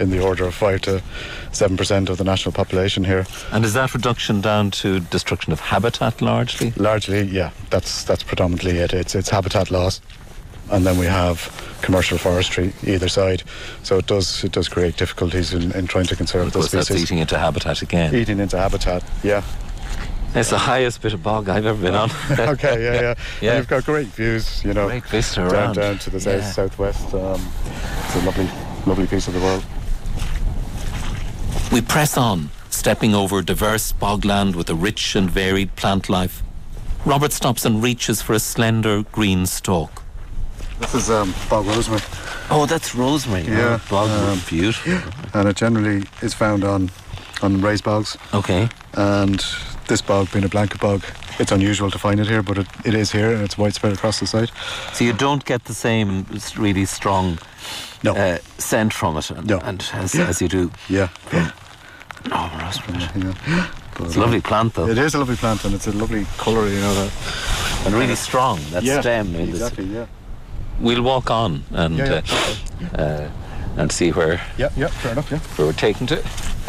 in the order of 5 to 7% of the national population here. And is that reduction down to destruction of habitat largely? Largely, yeah, that's predominantly it. It's habitat loss, and then we have commercial forestry either side. So it does create difficulties in trying to conserve the species. That's eating into habitat again. Eating into habitat, yeah. It's the highest bit of bog I've ever been on. Okay, yeah. Yeah. And you've got great views, you know. Great vista around. Down to the southwest. It's a lovely piece of the world. We press on, stepping over diverse bogland with a rich and varied plant life. Robert stops and reaches for a slender green stalk. This is bog rosemary. Oh, that's rosemary. Yeah. Oh, bog, beautiful. And it generally is found on raised bogs. Okay. And this bog being a blanket bog, it's unusual to find it here, but it is here, and it's widespread across the site. So you don't get the same really strong scent from it as you do. Yeah. Oh, raspberry. Yeah. But, it's a lovely plant, though. It is a lovely plant, and it's a lovely colour, you know. And really strong, that stem. Exactly, yeah. We'll walk on and see where. Yeah, fair enough, yeah. Where we're taken to.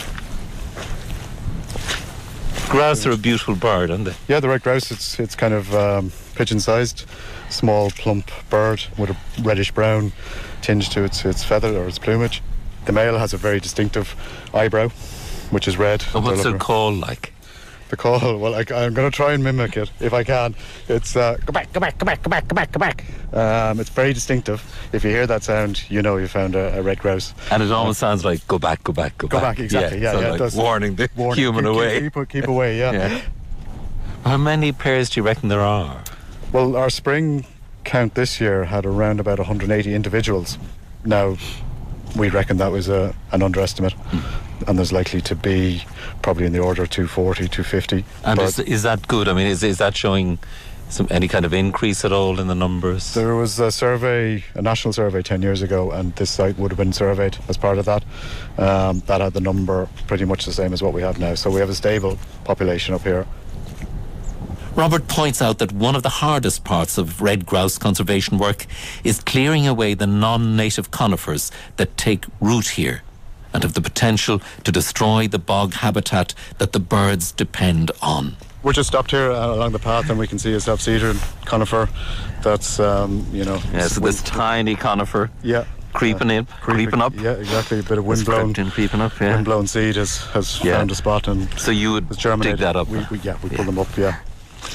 Grouse are a beautiful bird, aren't they? Yeah, the red grouse, it's kind of pigeon-sized, small, plump bird with a reddish-brown tinge to its feather or its plumage. The male has a very distinctive eyebrow, which is red. And what's their call like? The call, well, I'm going to try and mimic it if I can. It's go back, go back, go back, go back, go back, go back. It's very distinctive. If you hear that sound, you know you found a red grouse. And it almost sounds like go back, go back, go back. Go back, exactly, yeah. Like it does. warning the human away. Keep away, yeah. How many pairs do you reckon there are? Well, our spring count this year had around about 180 individuals. Now, we reckon that was an underestimate, and there's likely to be probably in the order of 240, 250. And is that good? I mean, is that showing any kind of increase at all in the numbers? There was a national survey 10 years ago, and this site would have been surveyed as part of that. That had the number pretty much the same as what we have now. So we have a stable population up here. Robert points out that one of the hardest parts of red grouse conservation work is clearing away the non-native conifers that take root here and have the potential to destroy the bog habitat that the birds depend on. We're just stopped here along the path, and we can see a self-cedar conifer that's, you know... Yeah, so this tiny conifer creeping up. Yeah, exactly. A bit of windblown seed has found a spot, and so you would dig that up? We pull them up, yeah.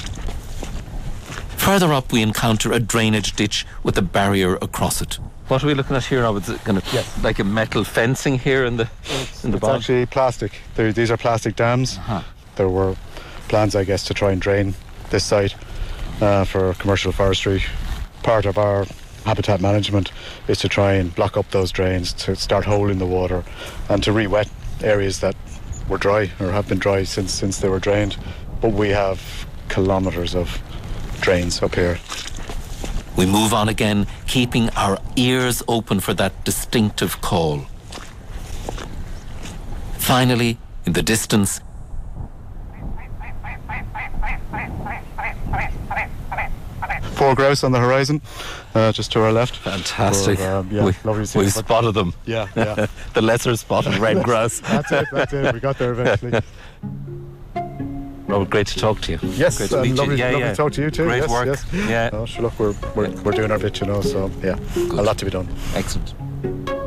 Further up, we encounter a drainage ditch with a barrier across it. What are we looking at here, Rob? Is it kind of like a metal fencing here in the bog? It's actually plastic. These are plastic dams. There were plans, I guess, to try and drain this site for commercial forestry. Part of our habitat management is to try and block up those drains, to start holding the water, and to re-wet areas that were dry or have been dry since they were drained. But we have kilometres of drains up here. We move on again, keeping our ears open for that distinctive call. Finally, in the distance, four grouse on the horizon, just to our left. Fantastic. Lovely to see. We've spotted them. Yeah. The lesser spotted red grouse. That's it. We got there eventually. Robert, great to talk to you. Yes, great to meet lovely you. to talk to you too. Great work. Yes. Yeah. Oh, sure, look, we're doing our bit, you know. So yeah, Good. A lot to be done. Excellent.